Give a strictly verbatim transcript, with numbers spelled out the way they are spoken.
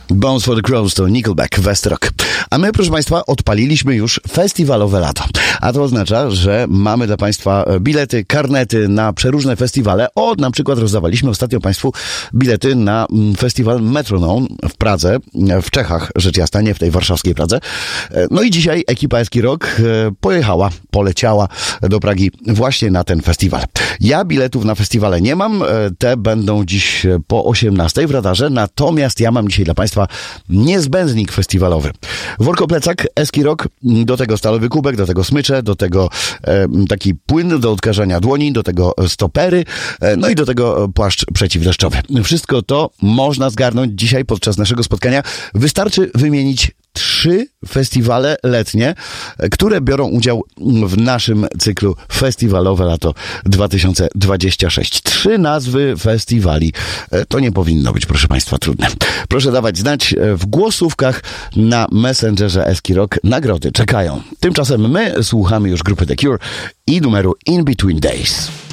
Bones for the Crows to Nickelback, West Rock. A my, proszę Państwa, odpaliliśmy już festiwalowe lato. A to oznacza, że mamy dla Państwa bilety, karnety na przeróżne festiwale. O, na przykład rozdawaliśmy ostatnio Państwu bilety na festiwal Metronome w Pradze, w Czechach, rzecz jasna, nie w tej warszawskiej Pradze. No i dzisiaj ekipa Eski Rock pojechała, poleciała do Pragi właśnie na ten festiwal. Ja biletów na festiwale nie mam, te będą dziś po osiemnastej w radarze, natomiast ja mam dzisiaj dla Państwa niezbędnik festiwalowy. Workoplecak, Eski Rock, do tego stalowy kubek, do tego smycze, do tego e, taki płyn do odkażania dłoni, do tego stopery, e, no i do tego płaszcz przeciwdeszczowy. Wszystko to można zgarnąć dzisiaj podczas naszego spotkania. Wystarczy wymienić trzy festiwale letnie, które biorą udział w naszym cyklu Festiwalowe Lato dwa tysiące dwudziesty szósty. Trzy nazwy festiwali. To nie powinno być, proszę Państwa, trudne. Proszę dawać znać w głosówkach na Messengerze Eski Rock. Nagrody czekają. Tymczasem my słuchamy już grupy The Cure i numeru In Between Days.